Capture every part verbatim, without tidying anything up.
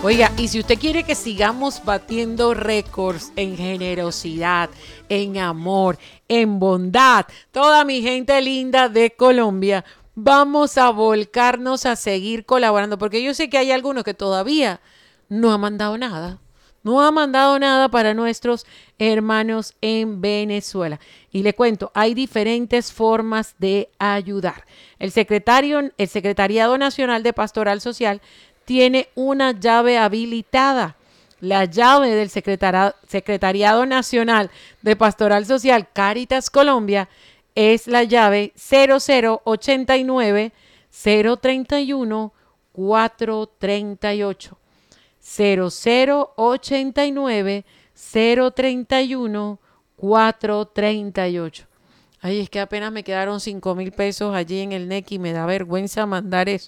Oiga, y si usted quiere que sigamos batiendo récords en generosidad, en amor, en bondad, toda mi gente linda de Colombia, vamos a volcarnos a seguir colaborando, porque yo sé que hay algunos que todavía no han mandado nada. No ha mandado nada para nuestros hermanos en Venezuela. Y le cuento, hay diferentes formas de ayudar. El secretario, el Secretariado Nacional de Pastoral Social tiene una llave habilitada. La llave del Secretariado, Secretariado Nacional de Pastoral Social Cáritas Colombia es la llave cero cero ochenta y nueve, cero treinta y uno, cuatro treinta y ocho. cero cero ochenta y nueve, cero treinta y uno, cuatro treinta y ocho. Ay, es que apenas me quedaron cinco mil pesos allí en el N E C y me da vergüenza mandar eso.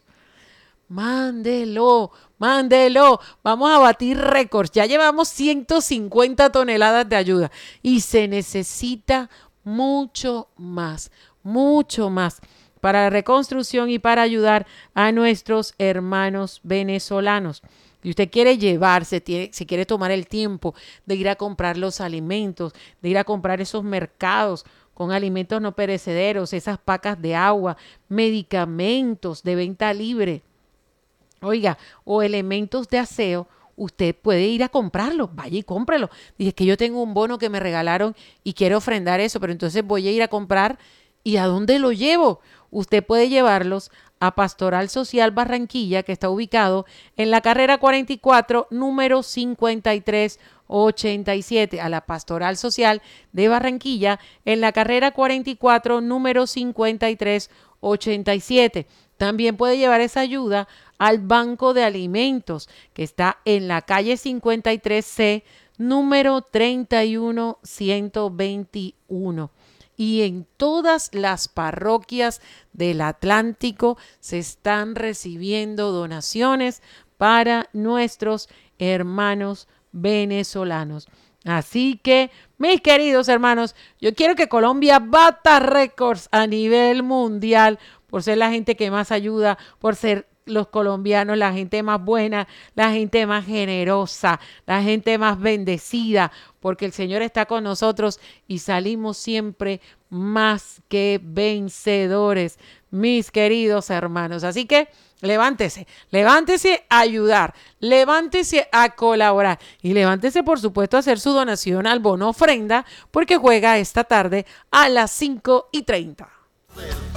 Mándelo, mándelo. Vamos a batir récords. Ya llevamos ciento cincuenta toneladas de ayuda y se necesita mucho más, mucho más para la reconstrucción y para ayudar a nuestros hermanos venezolanos. Y usted quiere llevarse, tiene, se quiere tomar el tiempo de ir a comprar los alimentos, de ir a comprar esos mercados con alimentos no perecederos, esas pacas de agua, medicamentos de venta libre, oiga, o elementos de aseo, usted puede ir a comprarlo, vaya y cómprelo. Dice que yo tengo un bono que me regalaron y quiero ofrendar eso, pero entonces voy a ir a comprar. ¿Y a dónde lo llevo? Usted puede llevarlos a Pastoral Social Barranquilla, que está ubicado en la carrera cuarenta y cuatro, número cincuenta y tres ochenta y siete, a la Pastoral Social de Barranquilla, en la carrera cuarenta y cuatro, número cincuenta y tres ochenta y siete. También puede llevar esa ayuda al Banco de Alimentos, que está en la calle cincuenta y tres ce, número treinta y uno ciento veintiuno. Y en todas las parroquias del Atlántico se están recibiendo donaciones para nuestros hermanos venezolanos. Así que, mis queridos hermanos, yo quiero que Colombia bata récords a nivel mundial por ser la gente que más ayuda, por ser los colombianos, la gente más buena, la gente más generosa, la gente más bendecida, porque el Señor está con nosotros y salimos siempre más que vencedores, mis queridos hermanos. Así que levántese, levántese a ayudar, levántese a colaborar y levántese, por supuesto, a hacer su donación al bono ofrenda, porque juega esta tarde a las cinco y treinta.